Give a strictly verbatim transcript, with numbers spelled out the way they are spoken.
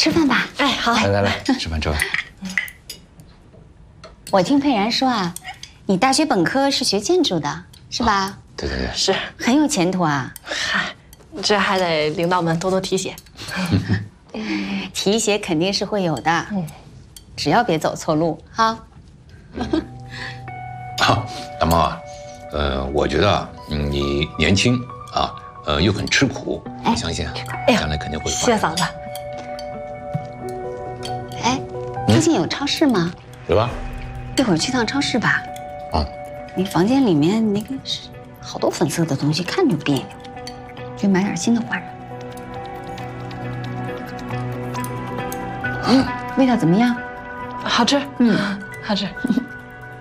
吃饭吧。 哎，好， 来来来，吃饭吃饭。 我听佩然说啊，你大学本科是学建筑的，是吧？ 对对对， 是， 很有前途啊。 嗨，这还得领导们多多提携。 提携肯定是会有的，嗯，只要别走错路哈。 啊，大猫啊，呃，我觉得啊，嗯，你年轻啊，呃，又很吃苦，我相信啊，将来肯定会有发展。 谢嫂子。 哎，附近有超市吗？ 有吧？ 一会儿去趟超市吧。 啊， 你房间里面那个是好多粉色的东西，看着别扭，去买点新的换上。嗯，味道怎么样？ 好吃， 嗯， 好吃。